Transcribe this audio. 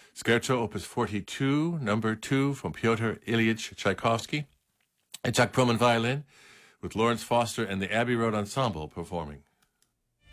Scherzo, Opus 42, number 2, from Pyotr Ilyich Tchaikovsky. And Jack Proman violin, with Lawrence Foster and the Abbey Road Ensemble performing.